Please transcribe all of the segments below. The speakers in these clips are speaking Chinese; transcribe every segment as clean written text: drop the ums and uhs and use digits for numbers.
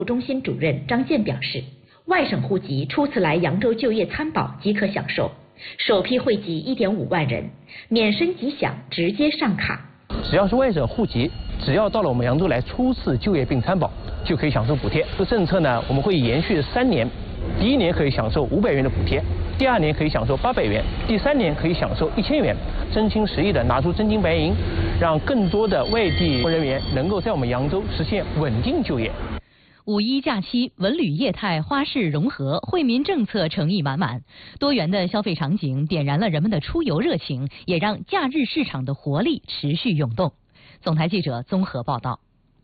中心主任张健表示，外省户籍初次来扬州就业参保即可享受，首批惠及1.5万人，免升级享直接上卡。 只要是外省户籍，只要到了我们扬州来初次就业并参保，就可以享受补贴。这个政策呢，我们会延续3年，第1年可以享受500元的补贴，第2年可以享受800元，第3年可以享受1000元，真情实意的拿出真金白银，让更多的外地人员能够在我们扬州实现稳定就业。 五一假期，文旅业态花市融合，惠民政策诚意满满，多元的消费场景点燃了人们的出游热情，也让假日市场的活力持续涌动。总台记者综合报道。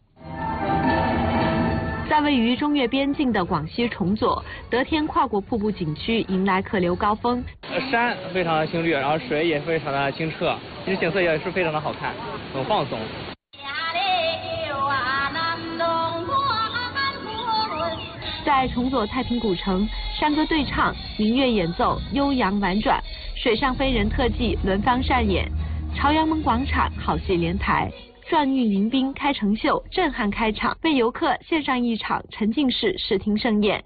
在位于中越边境的广西崇左，得天跨国瀑布景区迎来客流高峰。 山非常的青绿，然后水也非常的清澈，其实景色也是非常的好看，很放松。 在崇左太平古城，山歌对唱，民乐演奏，悠扬婉转，水上飞人特技轮番上演。朝阳门广场好戏连台，转运迎宾开城秀震撼开场，为游客献上一场沉浸式视听盛宴。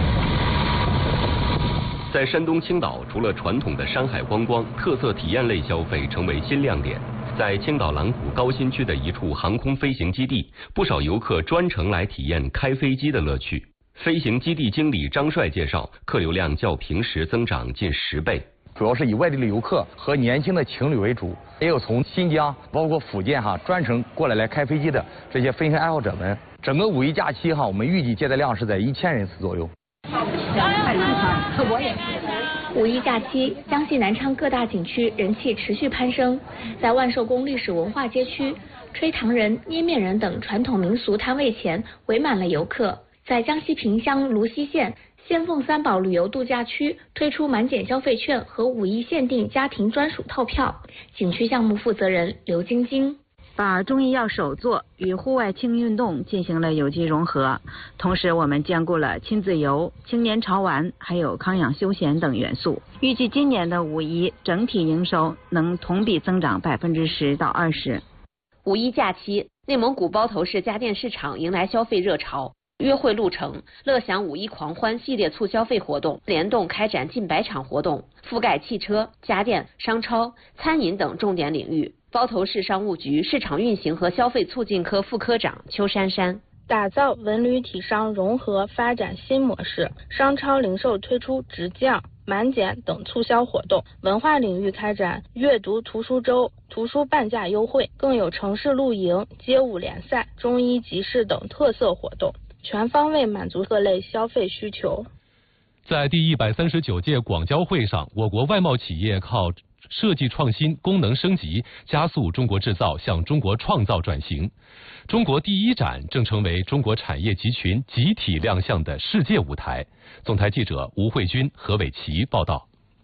在山东青岛，除了传统的山海观光，特色体验类消费成为新亮点。在青岛兰谷高新区的一处航空飞行基地，不少游客专程来体验开飞机的乐趣。飞行基地经理张帅介绍，客流量较平时增长近10倍。 主要是以外地的游客和年轻的情侣为主，也有从新疆包括福建专程过来开飞机的这些飞行爱好者们。整个五一假期我们预计接待量是在1000人次左右。 五一假期，江西南昌各大景区人气持续攀升，在万寿宫历史文化街区，吹糖人、捏面人等传统民俗摊位前围满了游客。在江西萍乡泸溪县仙凤三宝旅游度假区推出满减消费券和五一限定家庭专属套票。景区项目负责人刘晶晶把中医药手作与户外轻运动进行了有机融合，同时我们兼顾了亲子游、青年潮玩还有康养休闲等元素。预计今年的五一整体营收能同比增长10%到20%。 五一假期，内蒙古包头市家电市场迎来消费热潮。约会路程、乐享五一狂欢系列促消费活动联动开展近100场活动，覆盖汽车、家电、商超、餐饮等重点领域。包头市商务局市场运行和消费促进科副科长邱珊珊， 打造文旅体商融合发展新模式，商超零售推出直降、满减等促销活动，文化领域开展阅读图书周、图书半价优惠，更有城市露营、街舞联赛、中医集市等特色活动，全方位满足各类消费需求。 在第139届广交会上，我国外贸企业靠设计创新、功能升级，加速中国制造向中国创造转型。中国第一展正成为中国产业集群集体亮相的世界舞台。总台记者吴慧君、何伟奇报道。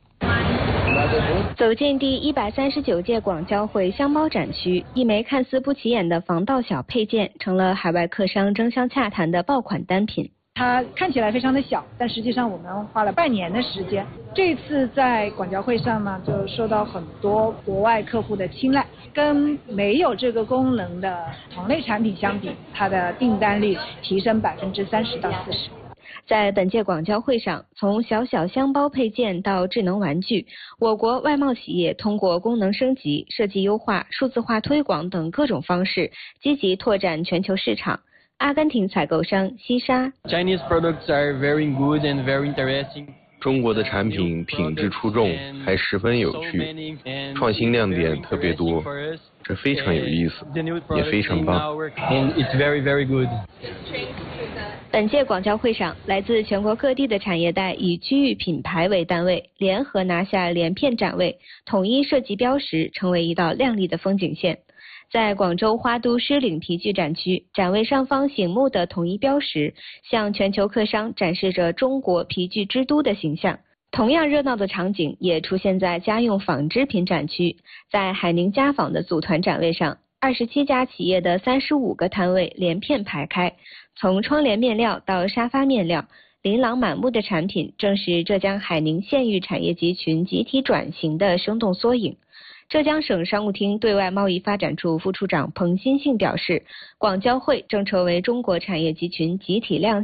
走进第139届广交会箱包展区，一枚看似不起眼的防盗小配件，成了海外客商争相洽谈的爆款单品。 它看起来非常的小，但实际上我们花了半年的时间。这次在广交会上呢，就受到很多国外客户的青睐。跟没有这个功能的同类产品相比，它的订单率提升30%到40%。 在本届广交会上，从小小箱包配件到智能玩具，我国外贸企业通过功能升级、设计优化、数字化推广等各种方式，积极拓展全球市场。阿根廷采购商西沙 Chinese products are very good and very interesting. 中国的产品品质出众，还十分有趣，创新亮点特别多，这非常有意思，也非常棒。 And it's very, very good. 本届广交会上，来自全国各地的产业带以区域品牌为单位，联合拿下连片展位，统一设计标识，成为一道亮丽的风景线。在广州花都狮岭皮具展区，展位上方醒目的统一标识，向全球客商展示着中国皮具之都的形象。同样热闹的场景也出现在家用纺织品展区，在海宁家纺的组团展位上，27家企业的35个摊位连片排开，从窗帘面料到沙发面料，琳琅满目的产品正是浙江海宁县域产业集群集体转型的生动缩影。 浙江省商务厅对外贸易发展处副处长彭新信表示，广交会正成为中国产业集群集体亮